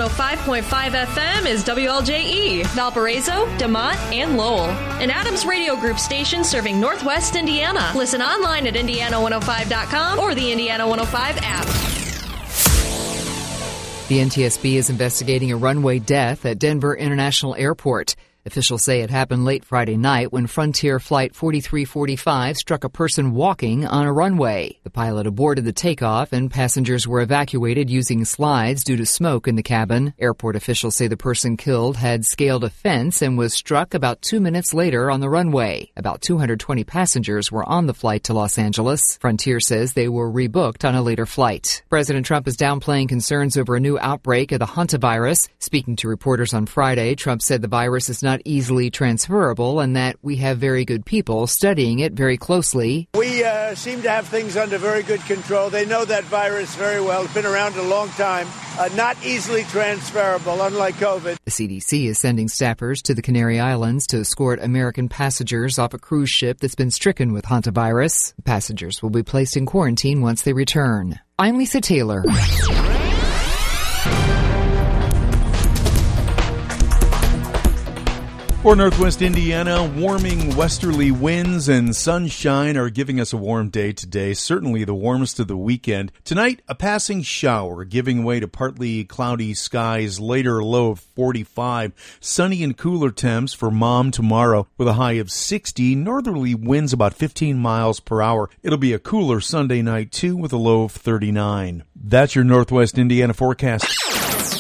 105.5 FM is WLJE, Valparaiso, DeMont, and Lowell. An Adams Radio Group station serving Northwest Indiana. Listen online at Indiana105.com or the Indiana 105 app. The NTSB is investigating a runway death at Denver International Airport. Officials say it happened late Friday night when Frontier Flight 4345 struck a person walking on a runway. The pilot aborted the takeoff and passengers were evacuated using slides due to smoke in the cabin. Airport officials say the person killed had scaled a fence and was struck about 2 minutes later on the runway. About 220 passengers were on the flight to Los Angeles. Frontier says they were rebooked on a later flight. President Trump is downplaying concerns over a new outbreak of the hantavirus. Speaking to reporters on Friday, Trump said the virus is not easily transferable and that we have very good people studying it very closely. We seem to have things under very good control. They know that virus very well. It's been around a long time. Not easily transferable, unlike COVID. The CDC is sending staffers to the Canary Islands to escort American passengers off a cruise ship that's been stricken with hantavirus. Passengers will be placed in quarantine once they return. I'm Lisa Taylor. For Northwest Indiana, warming westerly winds and sunshine are giving us a warm day today, certainly the warmest of the weekend. Tonight, a passing shower, giving way to partly cloudy skies, later low of 45. Sunny and cooler temps for Mom tomorrow with a high of 60. Northerly winds about 15 miles per hour. It'll be a cooler Sunday night, too, with a low of 39. That's your Northwest Indiana forecast.